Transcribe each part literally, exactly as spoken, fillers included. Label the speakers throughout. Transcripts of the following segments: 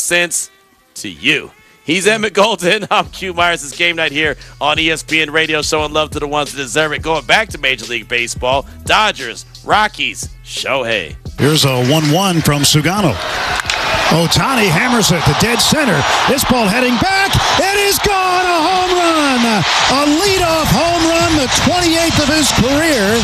Speaker 1: sense to you. He's Emmett Golden. I'm Q Myers. It's game night here on E S P N Radio, showing love to the ones that deserve it. Going back to Major League Baseball, Dodgers, Rockies, Shohei.
Speaker 2: Here's a one one from Sugano. Ohtani hammers it to dead center. This ball heading back. It is gone. A home run. A leadoff home run, the twenty-eighth of his career.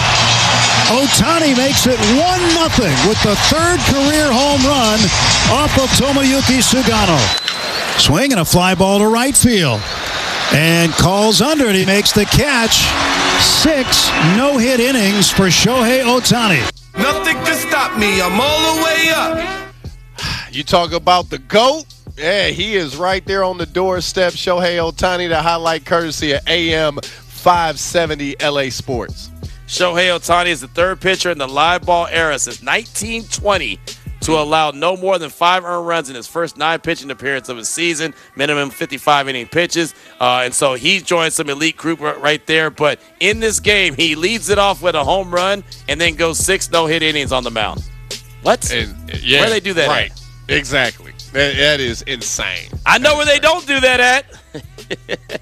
Speaker 2: Ohtani makes it one nothing with the third career home run off of Tomoyuki Sugano. Swing and a fly ball to right field. And calls under it. He makes the catch. Six no-hit innings for Shohei Ohtani.
Speaker 3: Nothing can stop me. I'm all the way up.
Speaker 4: You talk about the GOAT. Yeah, he is right there on the doorstep. Shohei Ohtani, the highlight courtesy of A M five seventy L A Sports.
Speaker 1: Shohei Ohtani is the third pitcher in the live ball era since nineteen twenty to allow no more than five earned runs in his first nine pitching appearance of his season, minimum fifty-five inning pitches. Uh, and so he joined some elite group right there. But in this game, he leads it off with a home run and then goes six no-hit innings on the mound. What?
Speaker 4: And, yeah,
Speaker 1: where do they do that
Speaker 4: right.
Speaker 1: at?
Speaker 4: Exactly. That, that is insane.
Speaker 1: I know where they don't do that at.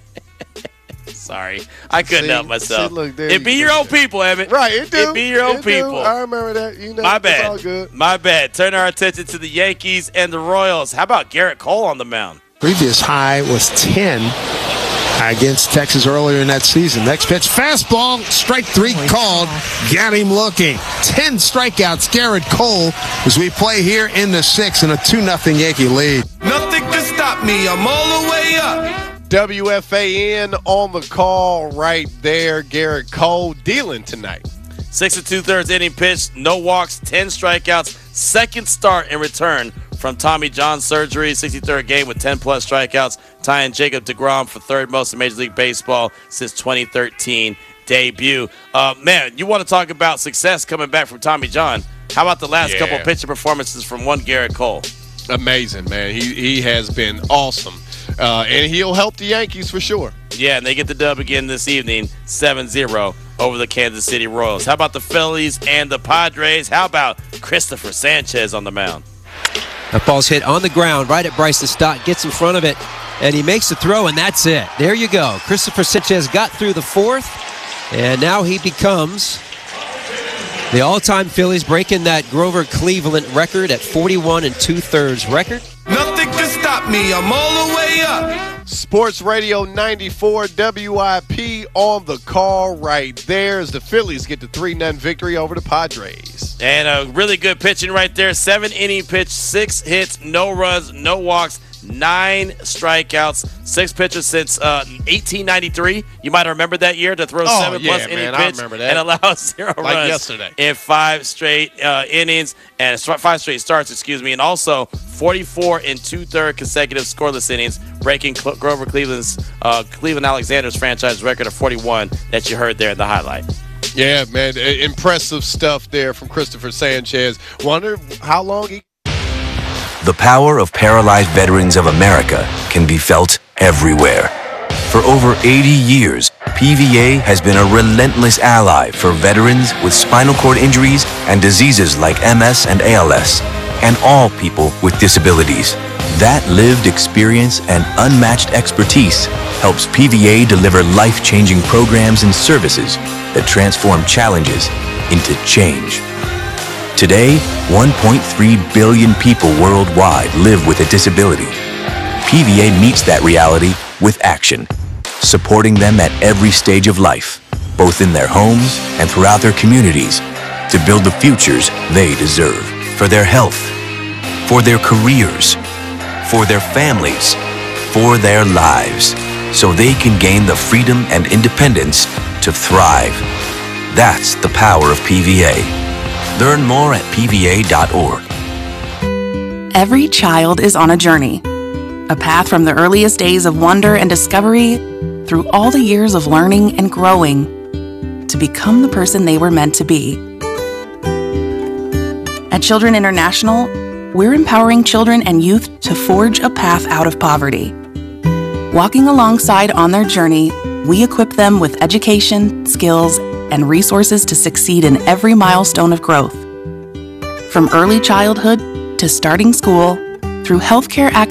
Speaker 1: Sorry. I couldn't
Speaker 4: see,
Speaker 1: help myself.
Speaker 4: See, look,
Speaker 1: it be
Speaker 4: you
Speaker 1: your
Speaker 4: go.
Speaker 1: own people, Evan.
Speaker 4: Right, it do.
Speaker 1: It be your own
Speaker 4: it
Speaker 1: people.
Speaker 4: Do. I remember that. You know,
Speaker 1: My bad.
Speaker 4: It's all good.
Speaker 1: My bad. Turn our attention to the Yankees and the Royals. How about Garrett Cole on the mound?
Speaker 5: Previous high was ten against Texas earlier in that season. Next pitch, fastball, strike three called. Got him looking. Ten strikeouts, Garrett Cole, as we play here in the sixth in a two nothing Yankee lead.
Speaker 3: Nothing can stop me. I'm all the way up.
Speaker 4: W F A N on the call right there. Garrett Cole dealing tonight.
Speaker 1: Six and two-thirds inning pitch, no walks, ten strikeouts. Second start in return from Tommy John surgery. sixty-third game with ten-plus strikeouts, tying Jacob deGrom for third most in Major League Baseball since twenty thirteen debut. Uh, man, you want to talk about success coming back from Tommy John. How about the last
Speaker 4: yeah.
Speaker 1: couple of pitching performances from one Garrett Cole?
Speaker 4: Amazing, man. He, he has been awesome. Uh, and he'll help the Yankees for sure.
Speaker 1: Yeah, and they get the dub again this evening, seven zero over the Kansas City Royals. How about the Phillies and the Padres? How about Christopher Sanchez on the mound?
Speaker 6: That ball's hit on the ground right at Bryson Stott, gets in front of it, and he makes the throw, and that's it. There you go. Christopher Sanchez got through the fourth, and now he becomes the all-time Phillies, breaking that Grover Cleveland record at forty-one and two-thirds record.
Speaker 3: Nothing can stop me. I'm all the way up.
Speaker 4: Sports Radio ninety-four W I P on the call right there as the Phillies get the three nothing victory over the Padres.
Speaker 1: And a really good pitching right there. Seven inning pitch, six hits, no runs, no walks, nine strikeouts. Six pitches since uh, eighteen ninety-three. You might remember that year to throw
Speaker 4: oh,
Speaker 1: seven
Speaker 4: yeah,
Speaker 1: plus
Speaker 4: man,
Speaker 1: inning
Speaker 4: I
Speaker 1: pitch
Speaker 4: remember that.
Speaker 1: and allow zero
Speaker 4: like
Speaker 1: runs
Speaker 4: yesterday.
Speaker 1: in five straight uh, innings and five straight starts, excuse me, and also forty-four and two-third consecutive scoreless innings, breaking Cl- Grover Cleveland's uh, Cleveland Alexander's franchise record of forty-one that you heard there in the highlight.
Speaker 4: Yeah, man, impressive stuff there from Christopher Sanchez. Wonder how long he.
Speaker 7: The power of paralyzed veterans of America can be felt everywhere. For over eighty years, P V A has been a relentless ally for veterans with spinal cord injuries and diseases like M S and A L S, and all people with disabilities. That lived experience and unmatched expertise helps P V A deliver life-changing programs and services that transform challenges into change. Today, one point three billion people worldwide live with a disability. P V A meets that reality with action, supporting them at every stage of life, both in their homes and throughout their communities, to build the futures they deserve, for their health, for their careers, for their families, for their lives, so they can gain the freedom and independence to thrive. That's the power of P V A. Learn more at P V A dot org.
Speaker 8: Every child is on a journey, a path from the earliest days of wonder and discovery through all the years of learning and growing to become the person they were meant to be. At Children International, we're empowering children and youth to forge a path out of poverty. Walking alongside on their journey, we equip them with education, skills, and resources to succeed in every milestone of growth. From early childhood to starting school, through healthcare access